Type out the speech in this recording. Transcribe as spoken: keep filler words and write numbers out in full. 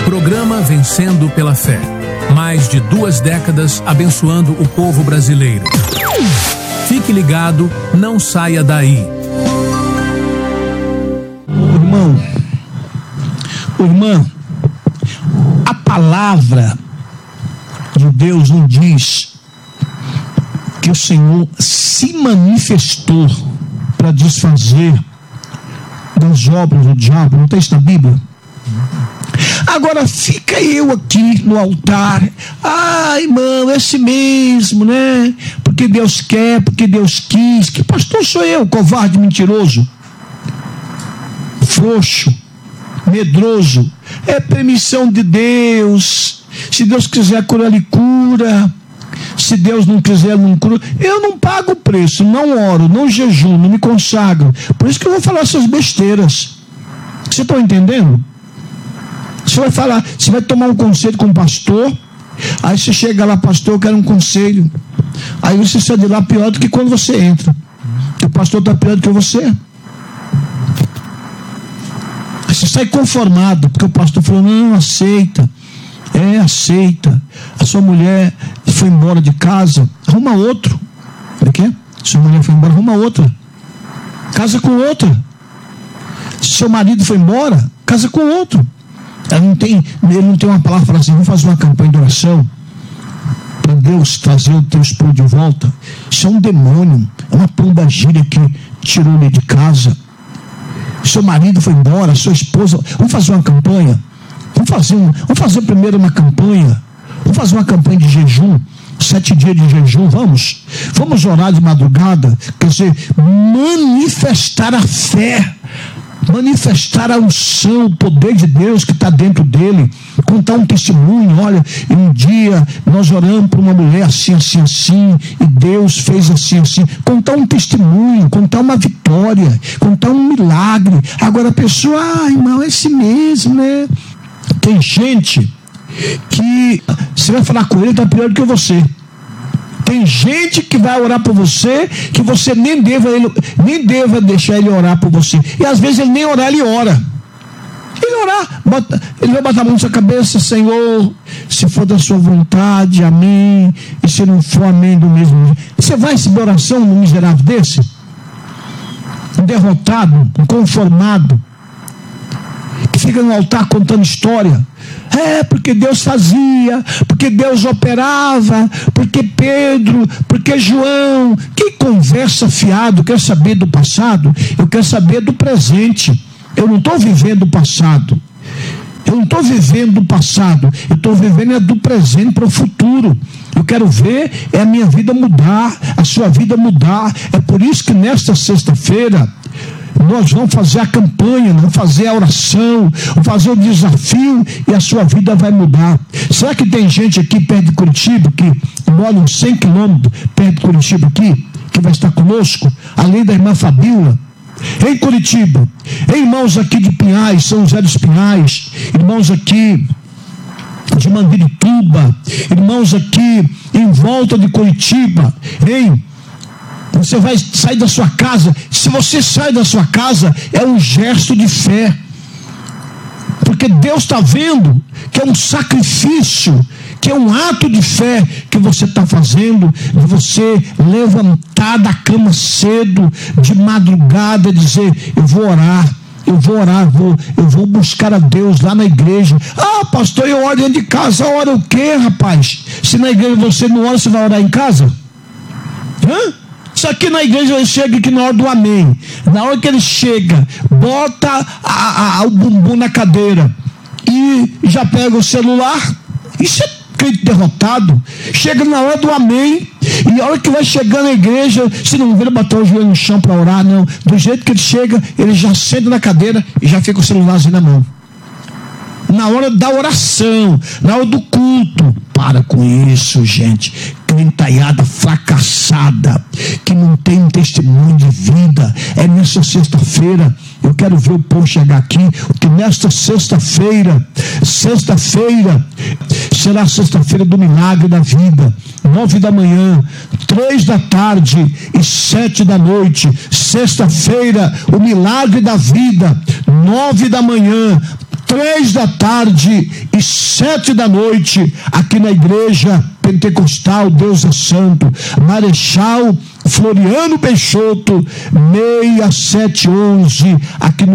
Programa Vencendo pela Fé. Mais de duas décadas abençoando o povo brasileiro. Fique ligado, não saia daí. Irmão, irmã, a palavra de Deus não diz que o Senhor se manifestou para desfazer das obras do diabo. Não está isso na Bíblia? Agora fica eu aqui no altar, ah, irmão, esse mesmo, né? Porque Deus quer, porque Deus quis. Que pastor sou eu, covarde, mentiroso, frouxo, medroso? É permissão de Deus. Se Deus quiser curar, Ele cura. Se Deus não quiser, não cura. Eu não pago o preço, não oro, não jejuo, não me consagro. Por isso que eu vou falar essas besteiras. Você está entendendo? Você vai falar, você vai tomar um conselho com o pastor, aí você chega lá, pastor, eu quero um conselho. Aí você sai de lá pior do que quando você entra. O pastor está pior do que você. Aí você sai conformado, porque o pastor falou, não, aceita. É, aceita. A sua mulher foi embora de casa, arruma outro. O quê? Sua mulher foi embora, arruma outra. Casa com outra. Seu marido foi embora, casa com outro. Ela não tem, ele não tem uma palavra para assim, vamos fazer uma campanha de oração para Deus trazer o teu esposo de volta. Isso é um demônio, é uma pombagira que tirou ele de casa. Seu marido foi embora, sua esposa. Vamos fazer uma campanha. Vamos fazer, um, vamos fazer primeiro uma campanha. Vamos fazer uma campanha de jejum. Sete dias de jejum, vamos. Vamos orar de madrugada. Quer dizer, manifestar a fé. Manifestar a unção, o poder de Deus que está dentro dele, contar um testemunho. Olha, um dia nós oramos para uma mulher assim, assim, assim, e Deus fez assim, assim. Contar um testemunho, contar uma vitória, contar um milagre. Agora a pessoa, ah, irmão, é esse mesmo, né? Tem gente que você vai falar com ele, está pior do que você. Tem gente que vai orar por você, que você nem deva, ele, nem deva deixar ele orar por você. E às vezes ele nem orar, ele ora. Ele orar, bota, ele vai botar a mão na sua cabeça, Senhor, se for da sua vontade, amém. E se não for, amém do mesmo jeito. Você vai receber oração num miserável desse? Um derrotado, um conformado, que fica no altar contando história. É, porque Deus fazia, porque Deus operava, porque Pedro, porque João. Que conversa fiado. Quer saber do passado? Eu quero saber do presente. Eu não estou vivendo o passado. Eu não estou vivendo o passado. Eu estou vivendo é do presente para o futuro. Eu quero ver é a minha vida mudar, a sua vida mudar. É por isso que nesta sexta-feira nós vamos fazer a campanha, vamos fazer a oração, vamos fazer o desafio e a sua vida vai mudar. Será que tem gente aqui perto de Curitiba, que mora uns cem quilômetros perto de Curitiba aqui, que vai estar conosco, além da irmã Fabíola? Em Curitiba, irmãos aqui de Pinhais, São José dos Pinhais, irmãos aqui de Mandirituba, irmãos aqui em volta de Curitiba, hein? Você vai sair da sua casa. Se você sai da sua casa, é um gesto de fé, porque Deus está vendo que é um sacrifício, que é um ato de fé que você está fazendo, de você levantar da cama cedo, de madrugada, e dizer, eu vou orar, eu vou orar, eu vou, eu vou buscar a Deus lá na igreja. Ah, pastor, eu oro dentro de casa. Ora o quê, rapaz? Se na igreja você não ora, você vai orar em casa? Hã? Só que na igreja ele chega aqui na hora do amém. Na hora que ele chega, bota a, a, o bumbum na cadeira e já pega o celular. Isso é crente derrotado. Chega na hora do amém, e a hora que vai chegar na igreja, se não vira bater o joelho no chão para orar, não. Do jeito que ele chega, ele já senta na cadeira e já fica o celularzinho na mão. Na hora da oração, na hora do culto. Para com isso, gente. Crentaiada fracassada, que não tem um testemunho de vida. É nessa sexta-feira. Eu quero ver o povo chegar aqui, que nesta sexta-feira, sexta-feira, será a sexta-feira do milagre da vida. Nove da manhã, três da tarde e sete da noite. Sexta-feira, o milagre da vida. Nove da manhã, três da tarde e sete da noite, aqui na Igreja Pentecostal Deus é Santo, Marechal Floriano Peixoto, seis sete onze, aqui no